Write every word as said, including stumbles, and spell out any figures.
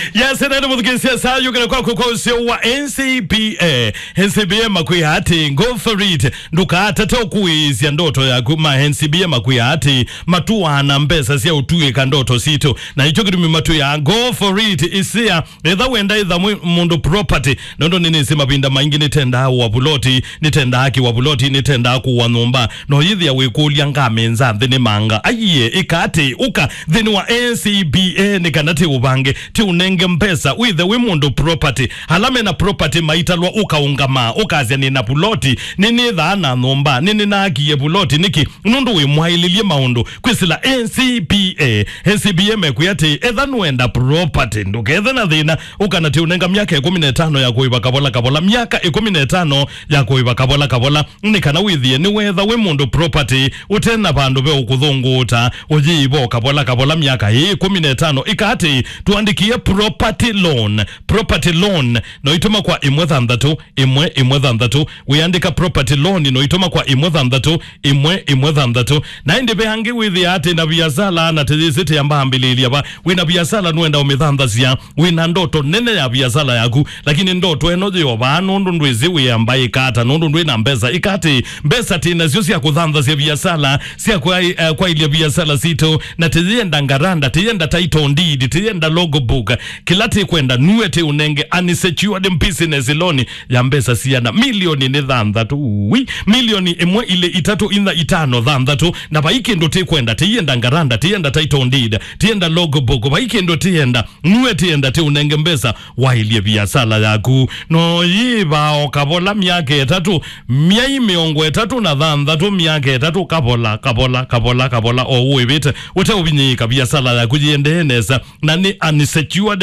Yes, and then with the siasa you can kwa kwa usio wa N C P A. N C P A makuyati go for it. Nduka atata kuizia ndoto ya kuma N C P A makuyati matuwa na mbesa siya utuwe kandoto sito. Na hicho kitu mimatu ya go for it isia edha wenda edha mundu property. Nondo nini sima binda maingi nitenda wabuloti, nitenda haki wabuloti, nitenda haku wanumba. No hithi ya wekuli yanga menza dhini manga. Aye, ikati uka dhini wa N C P A nikanati ubange ti unenge mpesa with we mundu property halame na property maitalwa uka ungama ukazia nina buloti nini dhana nomba nini na haki ye buloti niki nundu we muhaililie maundu kwisila N C P A N C P A mekuyati edha nuenda property nduke edha na dhina uka nati unenga miaka ya kumi na tano ya kuiba kabola kabola miaka ya kumi na tano ya kuiba kabola kabola nikana withie ni wedha we mundu property utena bandu be ukudhungu uta ujibo kabola kabola miaka hii kumi na tano ikati tuandikie property loan property loan no ituma kwa imwe thandatu imwe imwe thandatu wiandika property loan no ituma kwa imwe thandatu imwe imwe thandatu na indi behangi withi ati na biashara na tiziti ya mbambili ba wina biashara nuenda umedhandazia wina ndoto nene ya biashara yaku lakini ndoto eno yo ba nundu ndwizi wi ambaye kata nundu ndwi na mbesa ikati mbesa tina zio sia kudhandazia biashara sia kwa uh, kwa ile biashara sito na tizienda ngaranda tizienda title deed tizienda logo book kilati kwenda nuete unenge unsecured business loan ya mbesa siana milioni ni thandatu wi milioni emwe ile itatu inda itano thandatu na baiki ndo ti kwenda tienda ngaranda tienda title deed tienda logo book baiki ndo tienda nuete tienda ti unenge mbesa wa ile biashara yaku no yiba okabola miaka etatu miai miongo etatu na thandatu miaka etatu kabola kabola kabola kabola o webite ute ubinyika biashara yaku jiendeneza na ni unsecured